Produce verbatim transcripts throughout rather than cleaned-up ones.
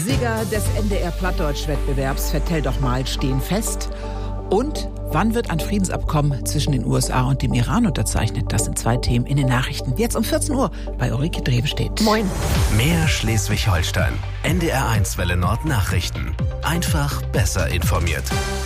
Sieger des N D R-Plattdeutsch-Wettbewerbs Vertell doch mal stehen fest. Und wann wird ein Friedensabkommen zwischen den U S A und dem Iran unterzeichnet? Das sind zwei Themen in den Nachrichten. Jetzt um vierzehn Uhr bei Ulrike Drewstedt. Moin. Mehr Schleswig-Holstein. N D R eins Welle Nord Nachrichten. Einfach besser informiert.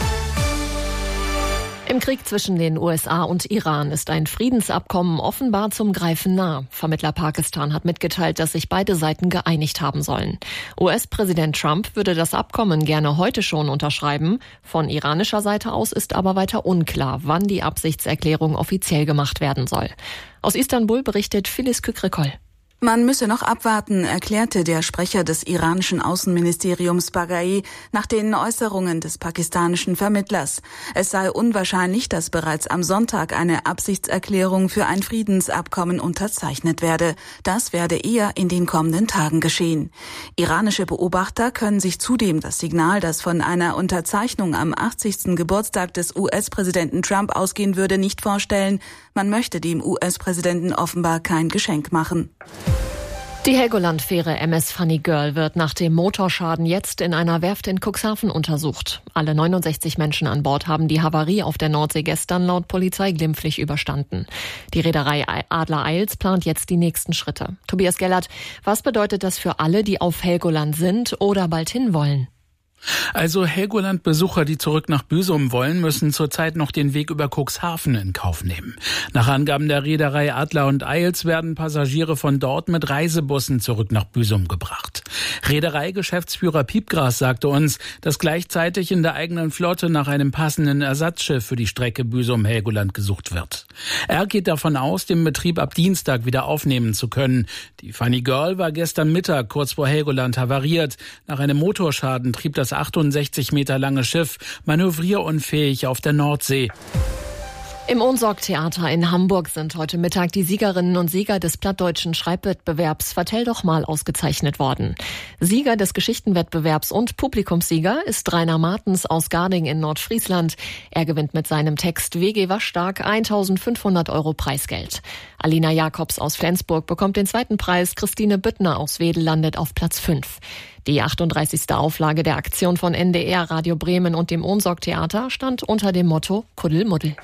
Im Krieg zwischen den U S A und Iran ist ein Friedensabkommen offenbar zum Greifen nah. Vermittler Pakistan hat mitgeteilt, dass sich beide Seiten geeinigt haben sollen. U S-Präsident Trump würde das Abkommen gerne heute schon unterschreiben. Von iranischer Seite aus ist aber weiter unklar, wann die Absichtserklärung offiziell gemacht werden soll. Aus Istanbul berichtet Phyllis Kükrikol. Man müsse noch abwarten, erklärte der Sprecher des iranischen Außenministeriums Baghai nach den Äußerungen des pakistanischen Vermittlers. Es sei unwahrscheinlich, dass bereits am Sonntag eine Absichtserklärung für ein Friedensabkommen unterzeichnet werde. Das werde eher in den kommenden Tagen geschehen. Iranische Beobachter können sich zudem das Signal, das von einer Unterzeichnung am achtzigsten Geburtstag des U S-Präsidenten Trump ausgehen würde, nicht vorstellen. Man möchte dem U S-Präsidenten offenbar kein Geschenk machen. Die Helgoland-Fähre M S Funny Girl wird nach dem Motorschaden jetzt in einer Werft in Cuxhaven untersucht. Alle neunundsechzig Menschen an Bord haben die Havarie auf der Nordsee gestern laut Polizei glimpflich überstanden. Die Reederei Adler Eils plant jetzt die nächsten Schritte. Tobias Gellert, was bedeutet das für alle, die auf Helgoland sind oder bald hinwollen? Also Helgoland-Besucher, die zurück nach Büsum wollen, müssen zurzeit noch den Weg über Cuxhaven in Kauf nehmen. Nach Angaben der Reederei Adler und Eils werden Passagiere von dort mit Reisebussen zurück nach Büsum gebracht. Reederei-Geschäftsführer Piepgras sagte uns, dass gleichzeitig in der eigenen Flotte nach einem passenden Ersatzschiff für die Strecke Büsum-Helgoland gesucht wird. Er geht davon aus, den Betrieb ab Dienstag wieder aufnehmen zu können. Die Funny Girl war gestern Mittag kurz vor Helgoland havariert. Nach einem Motorschaden trieb das achtundsechzig Meter lange Schiff manövrierunfähig auf der Nordsee. Im Ohnsorg-Theater in Hamburg sind heute Mittag die Siegerinnen und Sieger des plattdeutschen Schreibwettbewerbs Vertell doch mal ausgezeichnet worden. Sieger des Geschichtenwettbewerbs und Publikumssieger ist Rainer Martens aus Garding in Nordfriesland. Er gewinnt mit seinem Text W G Waschstark eintausendfünfhundert Euro Preisgeld. Alina Jakobs aus Flensburg bekommt den zweiten Preis. Christine Büttner aus Wedel landet auf Platz fünf. Die achtunddreißigste Auflage der Aktion von N D R, Radio Bremen und dem Ohnsorg-Theater stand unter dem Motto Kuddelmuddel.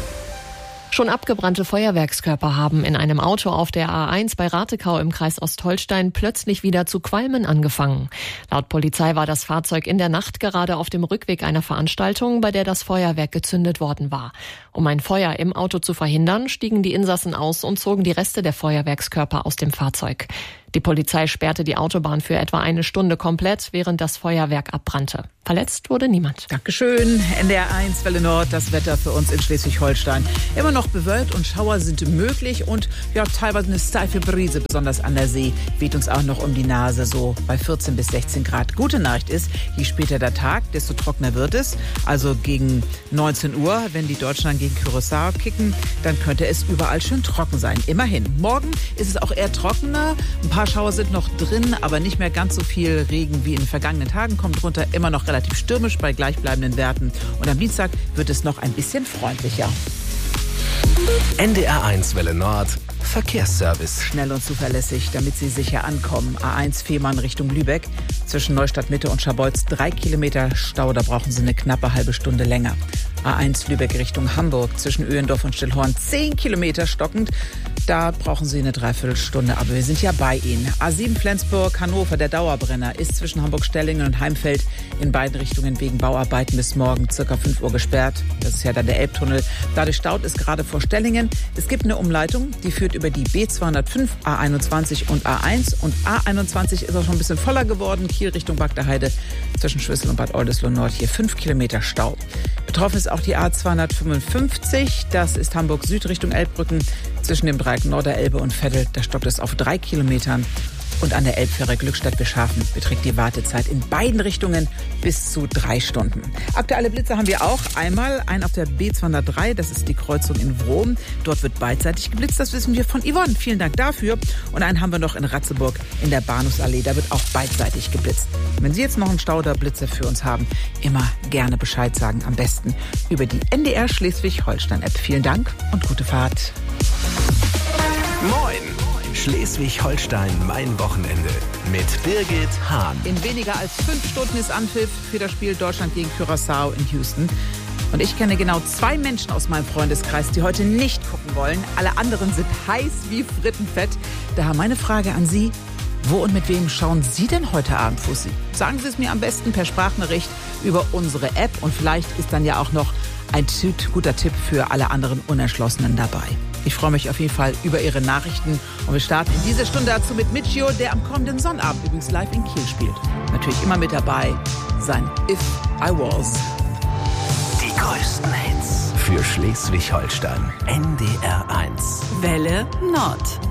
Schon abgebrannte Feuerwerkskörper haben in einem Auto auf der A eins bei Ratekau im Kreis Ostholstein plötzlich wieder zu qualmen angefangen. Laut Polizei war das Fahrzeug in der Nacht gerade auf dem Rückweg einer Veranstaltung, bei der das Feuerwerk gezündet worden war. Um ein Feuer im Auto zu verhindern, stiegen die Insassen aus und zogen die Reste der Feuerwerkskörper aus dem Fahrzeug. Die Polizei sperrte die Autobahn für etwa eine Stunde komplett, während das Feuerwerk abbrannte. Verletzt wurde niemand. Dankeschön. N D R eins Welle Nord, das Wetter für uns in Schleswig-Holstein. Immer noch bewölkt und Schauer sind möglich und ja, teilweise eine steife Brise, besonders an der See, weht uns auch noch um die Nase, so bei vierzehn bis sechzehn Grad. Gute Nachricht ist, je später der Tag, desto trockener wird es. Also gegen neunzehn Uhr, wenn die Deutschen dann gegen Curaçao kicken, dann könnte es überall schön trocken sein. Immerhin. Morgen ist es auch eher trockener. Ein paar Schauer sind noch drin, aber nicht mehr ganz so viel Regen wie in den vergangenen Tagen. Kommt runter, immer noch relativ stürmisch bei gleichbleibenden Werten. Und am Dienstag wird es noch ein bisschen freundlicher. N D R eins Welle Nord Verkehrsservice. Schnell und zuverlässig, damit Sie sicher ankommen. A eins Fehmarn Richtung Lübeck. Zwischen Neustadt Mitte und Scharbeutz drei Kilometer Stau. Da brauchen Sie eine knappe halbe Stunde länger. A eins Lübeck Richtung Hamburg. Zwischen Öhendorf und Stillhorn zehn Kilometer stockend. Da brauchen Sie eine Dreiviertelstunde, aber wir sind ja bei Ihnen. A sieben Flensburg, Hannover, der Dauerbrenner, ist zwischen Hamburg-Stellingen und Heimfeld in beiden Richtungen wegen Bauarbeiten bis morgen circa fünf Uhr gesperrt. Das ist ja dann der Elbtunnel. Dadurch staut es gerade vor Stellingen. Es gibt eine Umleitung, die führt über die B zweihundertfünf, A einundzwanzig und A eins. Und A einundzwanzig ist auch schon ein bisschen voller geworden. Kiel Richtung Bagdaheide zwischen Schwissel und Bad Oldesloe Nord. Hier fünf Kilometer Stau. Betroffen ist auch die A zweihundertfünfundfünfzig. Das ist Hamburg Süd Richtung Elbbrücken. Zwischen dem Dreieck Norderelbe und Veddel, da stockt es auf drei Kilometern. Und an der Elbfähre Glückstadt-Beschafen beträgt die Wartezeit in beiden Richtungen bis zu drei Stunden. Aktuelle Blitze haben wir auch. Einmal einen auf der B zweihundertdrei, das ist die Kreuzung in Wrom. Dort wird beidseitig geblitzt, das wissen wir von Yvonne. Vielen Dank dafür. Und einen haben wir noch in Ratzeburg in der Bahnhofsallee, da wird auch beidseitig geblitzt. Wenn Sie jetzt noch einen Stau oder Blitze für uns haben, immer gerne Bescheid sagen. Am besten über die N D R Schleswig-Holstein-App. Vielen Dank und gute Fahrt. Moin! Schleswig-Holstein, mein Wochenende. mit Birgit Hahn. In weniger als fünf Stunden ist Anpfiff für das Spiel Deutschland gegen Curaçao in Houston. Und ich kenne genau zwei Menschen aus meinem Freundeskreis, die heute nicht gucken wollen. Alle anderen sind heiß wie Frittenfett. Daher meine Frage an Sie: Wo und mit wem schauen Sie denn heute Abend Fussi? Sagen Sie es mir am besten per Sprachnachricht über unsere App. Und vielleicht ist dann ja auch noch ein guter Tipp für alle anderen Unentschlossenen dabei. Ich freue mich auf jeden Fall über Ihre Nachrichten. Und wir starten in dieser Stunde dazu mit Michio, der am kommenden Sonnabend übrigens live in Kiel spielt. Natürlich immer mit dabei sein If I Was. Die größten Hits für Schleswig-Holstein. N D R eins. Welle Nord.